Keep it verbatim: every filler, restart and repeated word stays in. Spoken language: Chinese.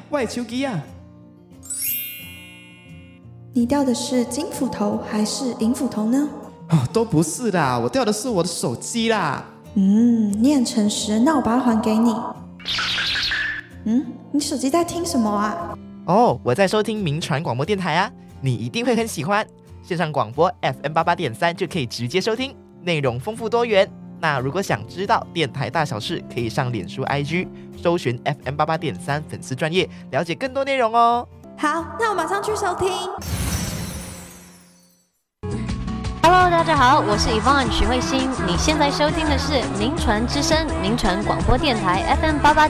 我的手机啊！ 你掉的是金斧头还是银斧头呢？ 哦，都不是啦，我掉的是我的手机啦。 嗯，你很诚实，那我把它还给你。嗯，你手机在听什么啊？ 哦，我在收听民传广播电台啊，你一定会很喜欢。线上广播 F M 八八点三就可以直接收听，内容丰富多元。那如果想知道电台大小事，可以上脸书 I G 搜寻 F M 八八点三粉丝专页，了解更多内容哦。 好，那我马上去收听。 Hello， 大家好，我是 Yvonne 许慧欣，你现在收听的是民传之声，民传广播电台 F M 八八